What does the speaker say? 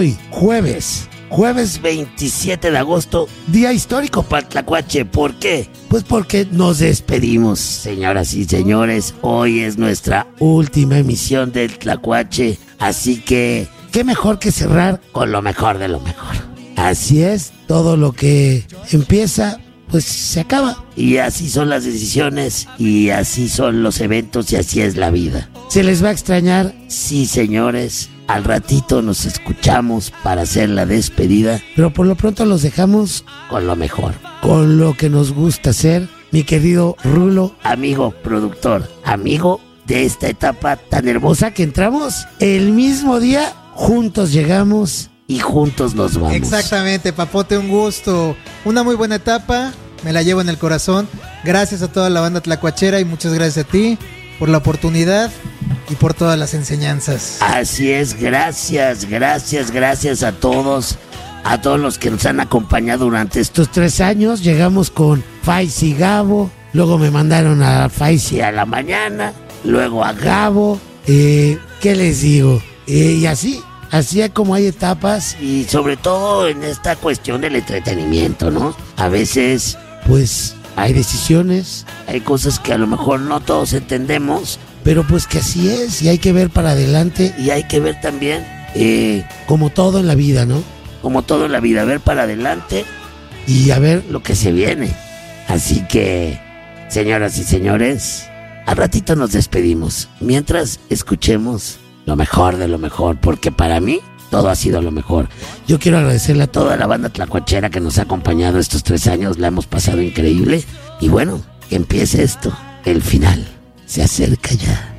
Hoy, jueves 27 de agosto, día histórico para Tlacuache. ¿Por qué? Pues porque nos despedimos, señoras y señores. Hoy es nuestra última emisión del Tlacuache, así que qué mejor que cerrar con lo mejor de lo mejor. Así es, todo lo que empieza, pues se acaba. Y así son las decisiones, y así son los eventos, y así es la vida. ¿Se les va a extrañar? Sí, señores. Al ratito nos escuchamos para hacer la despedida, pero por lo pronto los dejamos con lo mejor, con lo que nos gusta hacer. Mi querido Rulo, amigo productor, amigo de esta etapa tan hermosa que entramos el mismo día, juntos llegamos y juntos nos vamos. Exactamente, Papote, un gusto, una muy buena etapa, me la llevo en el corazón. Gracias a toda la banda tlacuachera y muchas gracias a ti por la oportunidad y por todas las enseñanzas. Así es, gracias a todos los que nos han acompañado durante estos 3 años. Llegamos con Faisy y Gabo, luego me mandaron a Faisy a la mañana, luego a Gabo, ¿qué les digo? Y así como hay etapas, y sobre todo en esta cuestión del entretenimiento, ¿no? A veces, pues, hay decisiones, hay cosas que a lo mejor no todos entendemos, pero pues que así es, y hay que ver para adelante, y hay que ver también, como todo en la vida, ¿no? Como todo en la vida, ver para adelante y a ver lo que se viene. Así que, señoras y señores, al ratito nos despedimos, mientras escuchemos lo mejor de lo mejor, porque para mí todo ha sido lo mejor. Yo quiero agradecerle a toda la banda tlacuachera que nos ha acompañado estos 3 años, la hemos pasado increíble, y bueno, que empiece esto, el final se acerca ya.